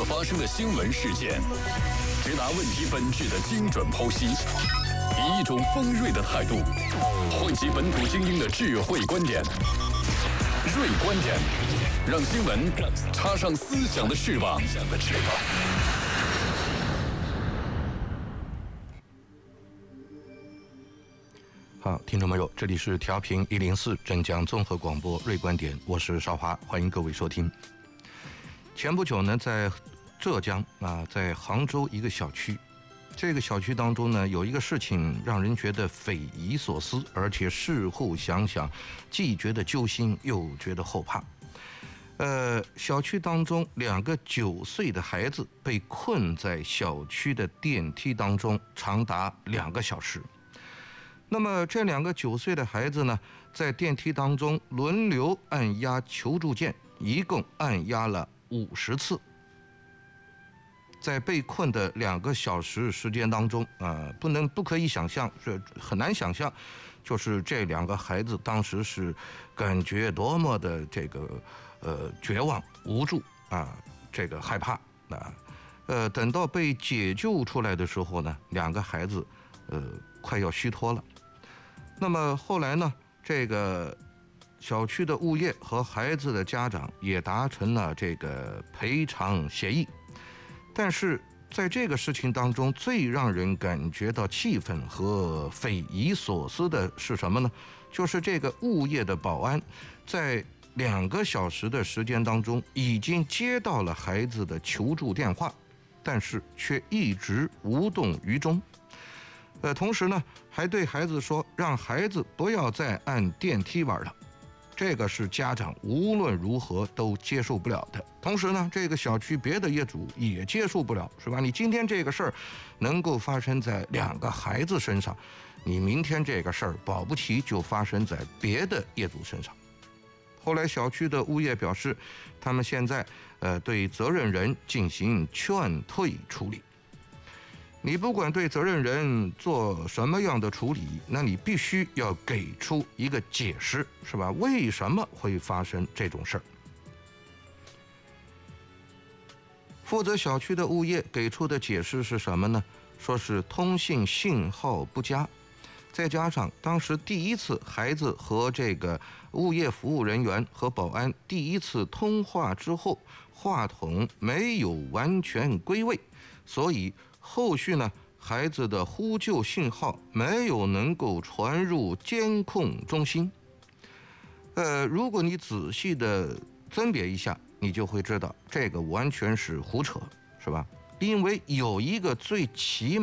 可发生的新闻事件，直达问题本质的精准剖析，以一种锋锐的态度，汇集本土精英的智慧观点。锐观点，让新闻插上思想的翅膀。 好，听众朋友，这里是调频104镇江综合广播锐观点，我是邵华，欢迎各位收听。前不久呢，在浙江在杭州一个小区，这个小区当中呢，有一个事情让人觉得匪夷所思，而且事后想想，既觉得揪心，又觉得后怕。小区当中2个9岁的孩子被困在小区的电梯当中长达2个小时。那么这2个9岁的孩子呢，在电梯当中轮流按压求助键，一共按压了50次。在被困的2个小时时间当中，不可以想象，是很难想象，就是这2个孩子当时是感觉多么的绝望、无助这个害怕等到被解救出来的时候呢，2个孩子快要虚脱了。那么后来呢，这个小区的物业和孩子的家长也达成了这个赔偿协议。但是在这个事情当中，最让人感觉到气愤和匪夷所思的是什么呢？就是这个物业的保安在2个小时的时间当中已经接到了孩子的求助电话，但是却一直无动于衷。同时呢，还对孩子说，让孩子不要再按电梯玩了。这个是家长无论如何都接受不了的。同时呢，这个小区别的业主也接受不了，是吧？你今天这个事儿能够发生在2个孩子身上，你明天这个事儿保不齐就发生在别的业主身上。后来小区的物业表示，他们现在对责任人进行劝退处理。你不管对责任人做什么样的处理，那你必须要给出一个解释，是吧？为什么会发生这种事儿？负责小区的物业给出的解释是什么呢？说是通信信号不佳，再加上当时第一次孩子和这个物业服务人员和保安第一次通话之后，话筒没有完全归位，所以后续呢，孩子的呼救信号没有能够传入监控中心。如果你仔细的甄别一下，你就会知道这个完全是胡扯，是吧？因为有一个最起码